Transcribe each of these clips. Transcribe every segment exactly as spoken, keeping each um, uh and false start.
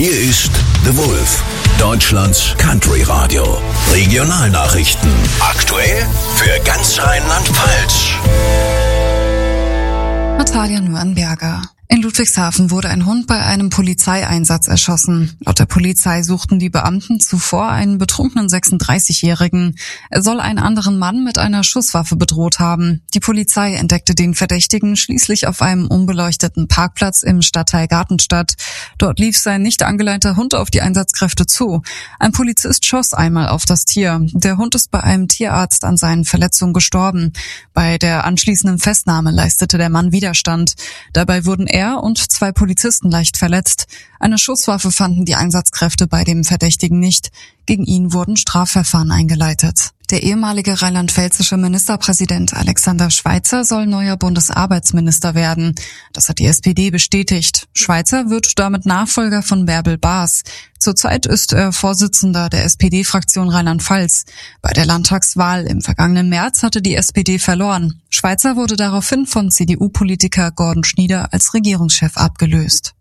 Hier ist The Wolf, Deutschlands Country Radio. Regionalnachrichten. Aktuell für ganz Rheinland-Pfalz. Natalia Nürnberger. In Ludwigshafen wurde ein Hund bei einem Polizeieinsatz erschossen. Laut der Polizei suchten die Beamten zuvor einen betrunkenen sechsunddreißigjährigen. Er soll einen anderen Mann mit einer Schusswaffe bedroht haben. Die Polizei entdeckte den Verdächtigen schließlich auf einem unbeleuchteten Parkplatz im Stadtteil Gartenstadt. Dort lief sein nicht angeleinter Hund auf die Einsatzkräfte zu. Ein Polizist schoss einmal auf das Tier. Der Hund ist bei einem Tierarzt an seinen Verletzungen gestorben. Bei der anschließenden Festnahme leistete der Mann Widerstand. Dabei wurden er und zwei Polizisten leicht verletzt. Eine Schusswaffe fanden die Einsatzkräfte bei dem Verdächtigen nicht. Gegen ihn wurden Strafverfahren eingeleitet. Der ehemalige rheinland-pfälzische Ministerpräsident Alexander Schweitzer soll neuer Bundesarbeitsminister werden. Das hat die S P D bestätigt. Schweitzer wird damit Nachfolger von Bärbel Baas. Zurzeit ist er Vorsitzender der S P D-Fraktion Rheinland-Pfalz. Bei der Landtagswahl im vergangenen März hatte die S P D verloren. Schweitzer wurde daraufhin von C D U-Politiker Gordon Schnieder als Regierungschef abgelöst.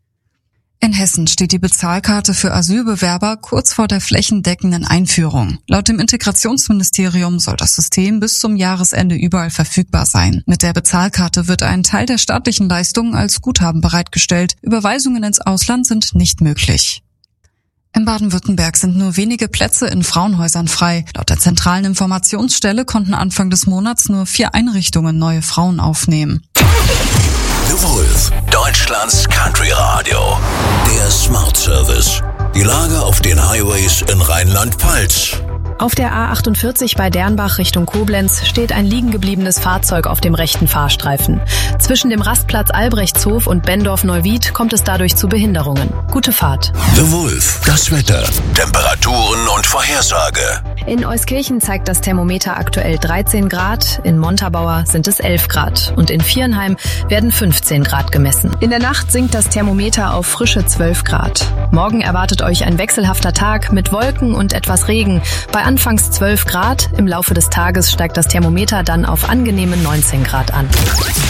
In Hessen steht die Bezahlkarte für Asylbewerber kurz vor der flächendeckenden Einführung. Laut dem Integrationsministerium soll das System bis zum Jahresende überall verfügbar sein. Mit der Bezahlkarte wird ein Teil der staatlichen Leistungen als Guthaben bereitgestellt. Überweisungen ins Ausland sind nicht möglich. In Baden-Württemberg sind nur wenige Plätze in Frauenhäusern frei. Laut der zentralen Informationsstelle konnten Anfang des Monats nur vier Einrichtungen neue Frauen aufnehmen. The Wolf, Deutschlands Country Radio. Der Smart Service. Die Lage auf den Highways in Rheinland-Pfalz. Auf der A achtundvierzig bei Dernbach Richtung Koblenz steht ein liegengebliebenes Fahrzeug auf dem rechten Fahrstreifen. Zwischen dem Rastplatz Albrechtshof und Bendorf-Neuwied kommt es dadurch zu Behinderungen. Gute Fahrt. The Wolf, das Wetter, Temperaturen und Vorhersage. In Euskirchen zeigt das Thermometer aktuell dreizehn Grad, in Montabaur sind es elf Grad und in Viernheim werden fünfzehn Grad gemessen. In der Nacht sinkt das Thermometer auf frische zwölf Grad. Morgen erwartet euch ein wechselhafter Tag mit Wolken und etwas Regen. Bei anfangs zwölf Grad, im Laufe des Tages steigt das Thermometer dann auf angenehme neunzehn Grad an.